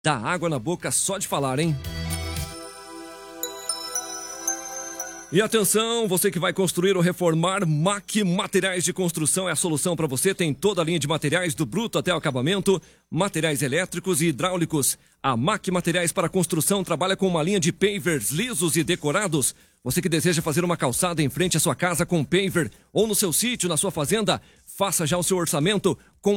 Dá água na boca só de falar, hein? E atenção, você que vai construir ou reformar, MAC Materiais de Construção é a solução para você. Tem toda a linha de materiais, do bruto até o acabamento, materiais elétricos e hidráulicos. A MAC Materiais para Construção trabalha com uma linha de pavers lisos e decorados. Você que deseja fazer uma calçada em frente à sua casa com paver, ou no seu sítio, na sua fazenda, faça já o seu orçamento com